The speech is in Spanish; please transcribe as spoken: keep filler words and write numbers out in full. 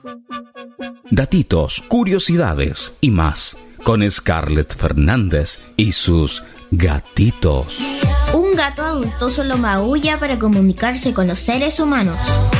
Datitos, curiosidades y más con Scarlett Fernández y sus gatitos. Un gato adulto solo maulla para comunicarse con los seres humanos.